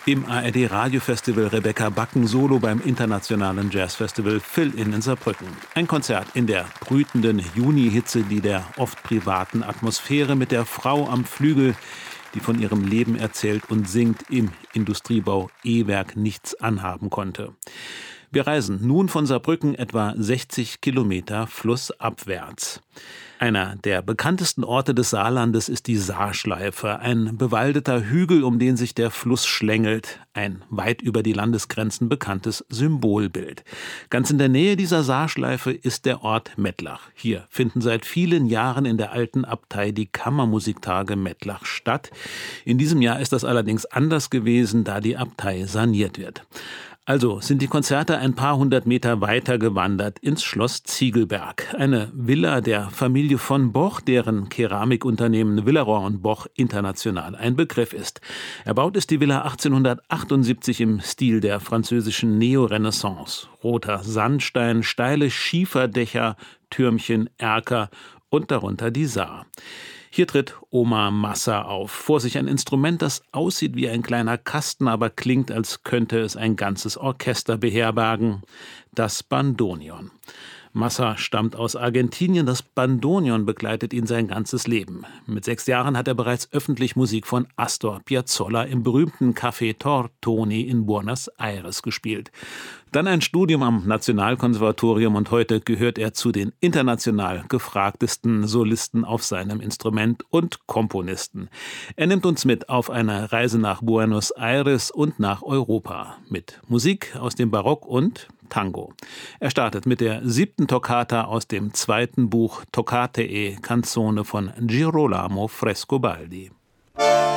Im ARD-Radiofestival Rebecca Backen solo beim internationalen Jazzfestival Fill-In in Saarbrücken. Ein Konzert in der brütenden Juni-Hitze, die der oft privaten Atmosphäre mit der Frau am Flügel, die von ihrem Leben erzählt und singt, im Industriebau E-Werk nichts anhaben konnte. Wir reisen nun von Saarbrücken etwa 60 Kilometer flussabwärts. Einer der bekanntesten Orte des Saarlandes ist die Saarschleife, ein bewaldeter Hügel, um den sich der Fluss schlängelt, ein weit über die Landesgrenzen bekanntes Symbolbild. Ganz in der Nähe dieser Saarschleife ist der Ort Mettlach. Hier finden seit vielen Jahren in der alten Abtei die Kammermusiktage Mettlach statt. In diesem Jahr ist das allerdings anders gewesen, da die Abtei saniert wird. Also sind die Konzerte ein paar hundert Meter weiter gewandert ins Schloss Ziegelberg, eine Villa der Familie von Boch, deren Keramikunternehmen Villeroy & Boch international ein Begriff ist. Erbaut ist die Villa 1878 im Stil der französischen Neorenaissance. Roter Sandstein, steile Schieferdächer, Türmchen, Erker und darunter die Saar. Hier tritt Oma Massa auf. Vor sich ein Instrument, das aussieht wie ein kleiner Kasten, aber klingt, als könnte es ein ganzes Orchester beherbergen. Das Bandoneon. Massa stammt aus Argentinien. Das Bandoneon begleitet ihn sein ganzes Leben. Mit 6 Jahren hat er bereits öffentlich Musik von Astor Piazzolla im berühmten Café Tortoni in Buenos Aires gespielt. Dann ein Studium am Nationalkonservatorium und heute gehört er zu den international gefragtesten Solisten auf seinem Instrument und Komponisten. Er nimmt uns mit auf eine Reise nach Buenos Aires und nach Europa mit Musik aus dem Barock und Tango. Er startet mit der 7. Toccata aus dem 2. Buch Toccate e Canzone von Girolamo Frescobaldi.